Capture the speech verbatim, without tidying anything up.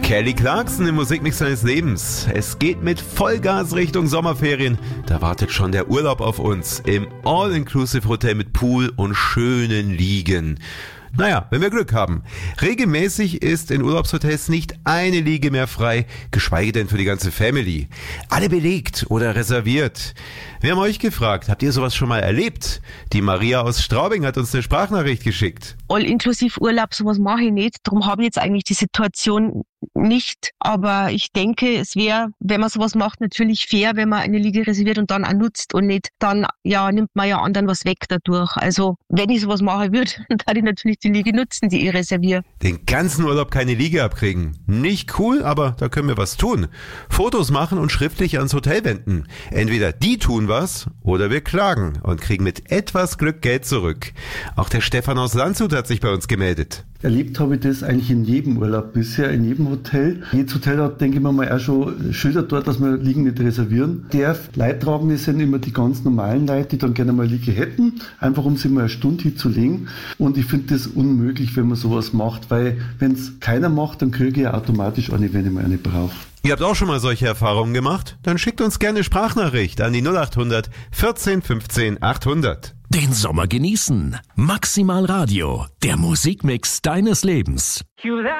Kelly Clarkson im Musikmix seines Lebens. Es geht mit Vollgas Richtung Sommerferien. Da wartet schon der Urlaub auf uns im All-Inclusive-Hotel mit Pool und schönen Liegen. Naja, wenn wir Glück haben. Regelmäßig ist in Urlaubshotels nicht eine Liege mehr frei, geschweige denn für die ganze Family. Alle belegt oder reserviert. Wir haben euch gefragt, habt ihr sowas schon mal erlebt? Die Maria aus Straubing hat uns eine Sprachnachricht geschickt. All-Inklusiv-Urlaub, sowas mache ich nicht. Darum habe ich jetzt eigentlich die Situation nicht. Aber ich denke, es wäre, wenn man sowas macht, natürlich fair, wenn man eine Liege reserviert und dann auch nutzt und nicht, dann ja nimmt man ja anderen was weg dadurch. Also wenn ich sowas machen würde, dann würde ich natürlich die Liege nutzen, die ich reserviere. Den ganzen Urlaub keine Liege abkriegen. Nicht cool, aber da können wir was tun. Fotos machen und schriftlich ans Hotel wenden. Entweder die tun was oder wir klagen und kriegen mit etwas Glück Geld zurück. Auch der Stefan aus Landshut hat sich bei uns gemeldet. Erlebt habe ich das eigentlich in jedem Urlaub bisher, in jedem Hotel. Jedes Hotel hat, denke ich mir mal, auch schon Schilder dort, dass man Liegen nicht reservieren darf. Leidtragende sind immer die ganz normalen Leute, die dann gerne mal Liege hätten, einfach um sie mal eine Stunde hinzulegen. Und ich finde das unmöglich, wenn man sowas macht, weil wenn es keiner macht, dann kriege ich ja automatisch eine, wenn ich mal eine brauche. Ihr habt auch schon mal solche Erfahrungen gemacht? Dann schickt uns gerne Sprachnachricht an die null acht hundert vierzehn fünfzehn achthundert. Den Sommer genießen. Maximal Radio, der Musikmix deines Lebens.